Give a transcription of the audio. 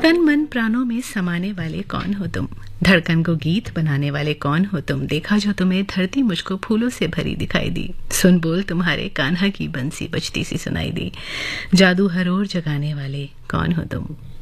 तन मन प्राणों में समाने वाले कौन हो तुम, धड़कन को गीत बनाने वाले कौन हो तुम, देखा जो तुम्हें धरती मुझको फूलों से भरी दिखाई दी, सुन बोल तुम्हारे कान्हा की बंसी बजती सी सुनाई दी, जादू हर ओर जगाने वाले कौन हो तुम।